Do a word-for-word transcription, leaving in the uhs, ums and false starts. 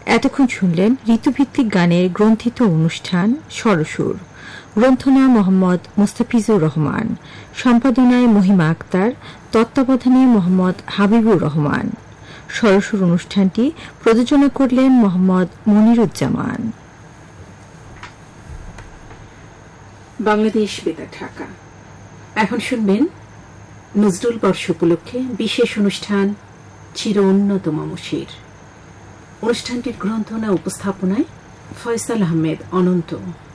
এতক্ষণ শুনলেন ঋতুভিত্তিক গানের গ্রন্থিত অনুষ্ঠান স্বরসুর। গ্রন্থনা মোহাম্মদ মুস্তাফিজুর রহমান, সম্পাদনায় মহিমা আক্তার, তত্ত্বাবধানে মোহাম্মদ হাবিবুর রহমান। স্বরসুর অনুষ্ঠানটি প্রযোজনা করলেন মোহাম্মদ মনিরুজ্জামান। বাংলাদেশ বেতার ঢাকা। এখন শুনবেন নজরুল বর্ষ উপলক্ষে বিশেষ অনুষ্ঠান চির উন্নত মমশির। অনুষ্ঠানটির গ্রন্থনা উপস্থাপনায় ফয়সাল আহমেদ অনন্ত।